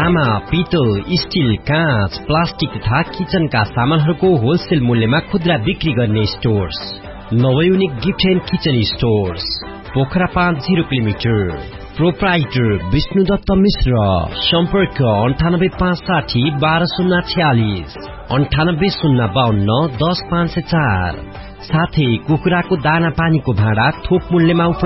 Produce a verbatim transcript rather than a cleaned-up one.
तामा, पितल, स्टील, काँच, प्लास्टिक तथा किचनका सामानहरूको होलसेल मूल्यमा खुद्रा बिक्री गर्ने stores नवयुनिक gift and kitchen stores Pokhara पाँच जिरो किलोमिटर। प्रोप्राइटर विष्णुदत्त मिश्र। सम्पर्क अन्ठानब्बे पाँच साठी बाह्र शून्य छयालिस अन्ठानब्बे शून्य बाहन्न दस पाँच सय चार। साथै कुखुराको दाना पानीको भाँडा थोक मूल्यमा